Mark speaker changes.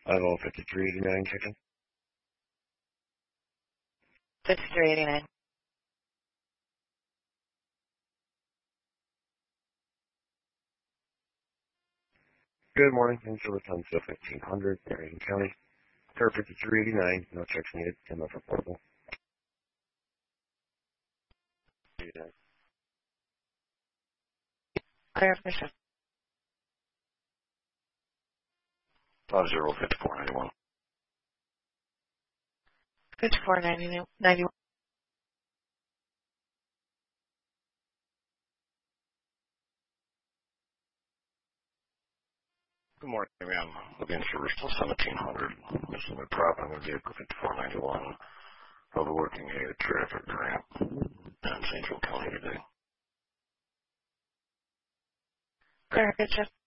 Speaker 1: Level 5389 checking.
Speaker 2: 5389.
Speaker 1: Good morning. Insular Tunsil 1500, Marion County. Car 5389, no checks needed. MF reportable.
Speaker 2: Clear for shift.
Speaker 1: 505491.
Speaker 2: 5491.
Speaker 1: Good morning, ma'am. Looking for Bristol 1700. This is my prop on the vehicle 5491. Overworking a traffic ramp in Central County today.
Speaker 2: Clear for shift.